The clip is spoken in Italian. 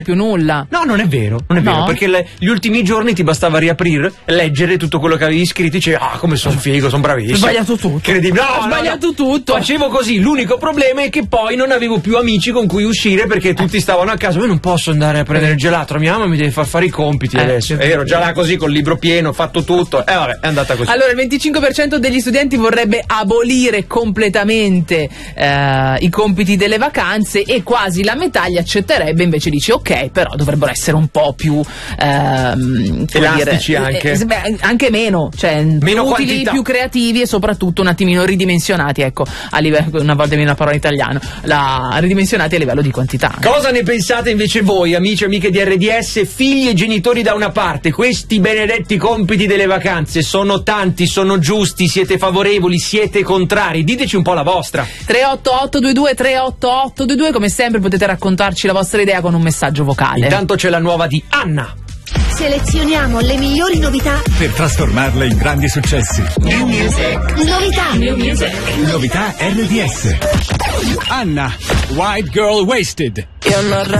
più nulla. No, non è vero, perché gli ultimi giorni ti bastava riaprire, leggere tutto quello che avevi scritto e dicevi, come sono figo, sono bravissimo. Ho sbagliato tutto. Ho sbagliato tutto. Facevo così, l'unico problema è che poi non avevo più amici con cui uscire perché tutti stavano a casa. Io non posso andare a prendere il gelato, mia mamma mi deve far fare i compiti adesso. E ero già là così col libro pieno, ho fatto tutto. Vabbè, è andata così. Allora, il 25% degli studenti vorrebbe abolire completamente i compiti delle vacanze e quasi la metà li accetterebbe, invece dice ok, però dovrebbero essere un po' più elastici anche meno, cioè meno più utili, quantità, più creativi e soprattutto un attimino ridimensionati, ecco, a livello, una volta viene una parola in italiano, ridimensionati a livello di quantità. Cosa ne pensate invece voi, amici e amiche di RDS, figli e genitori da una parte? Questi benedetti compiti delle vacanze sono tanti, sono giusti, siete favorevoli, siete contrari? Diteci un po' la vostra. 38822, come sempre potete raccontarci la vostra idea con un messaggio vocale. Intanto c'è la nuova di Anna. Selezioniamo le migliori novità per trasformarle in grandi successi. New Music. Novità. New Music. Novità RDS. Anna, White Girl Wasted.